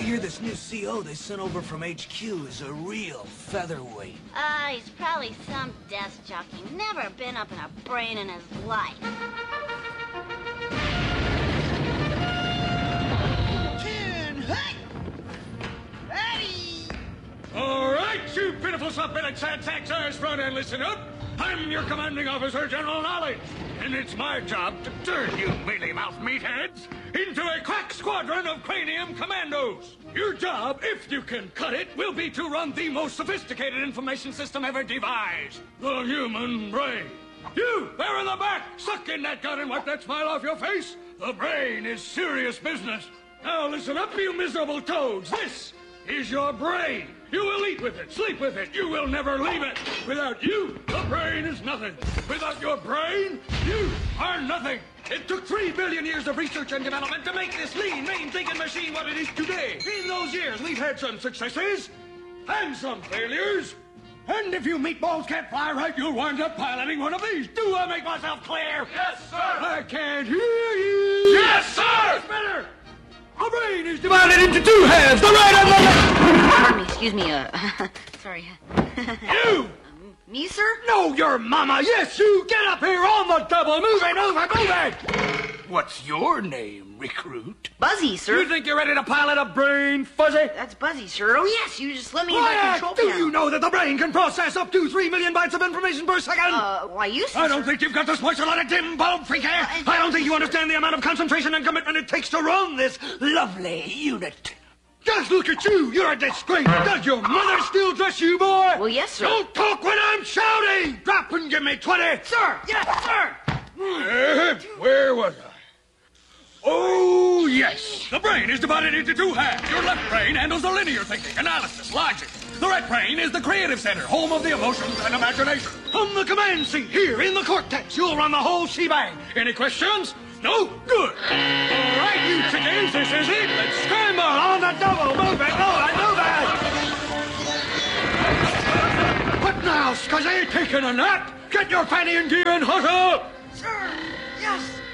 hear this new CO they sent over from HQ is a real featherweight. He's probably some desk jockey. Never been up in a brain in his life. All right, you pitiful submitted sad sacks, eyes front and listen up. I'm your commanding officer, General Knowledge, and it's my job to turn you mealy-mouthed meatheads into a crack squadron of cranium commandos. Your job, if you can cut it, will be to run the most sophisticated information system ever devised, the human brain. You, there in the back, suck in that gun and wipe that smile off your face. The brain is serious business. Now listen up, you miserable toads. This is your brain. You will eat with it, sleep with it. You will never leave it. Without you, the brain is nothing. Without your brain, you are nothing. It took 3 billion years of research and development to make this lean, mean thinking machine what it is today. In those years, we've had some successes and some failures. And if you meatballs can't fly right, you'll wind up piloting one of these. Do I make myself clear? Yes, sir. I can't hear you. Yes, sir. It's better. The brain is divided into two halves, the right and the left. Pardon me, excuse me, sorry. You! Me, sir? No, your mama. Yes, you. Get up here on the double. Move it. What's your name, recruit? Buzzy, sir. You think you're ready to pilot a brain, Fuzzy? That's Buzzy, sir. Oh, yes, you just let me in my control Do panel. you know that the brain can process up to 3 million bytes of information per second? Why, you, sir? I don't think you've got the spoiled lot of dim bulb freak hair. I don't think you understand the amount of concentration and commitment it takes to run this lovely unit. Just look at you. You're a disgrace. Does your mother still dress you, boy? Well, yes, sir. Don't talk when I'm shouting. Drop and give me 20. Sir, yes, sir. Where was I? Oh, yes. The brain is divided into two halves. Your left brain handles the linear thinking, analysis, logic. The right brain is the creative center, home of the emotions and imagination. On the command seat, here in the cortex, you'll run the whole shebang. Any questions? No? Good. All right, you chickens, this is it. Let's scramble on the double. Move it. Oh, I know that. What now, Scuzzy? Taking a nap? Get your fanny and gear and hustle. Sir, yes.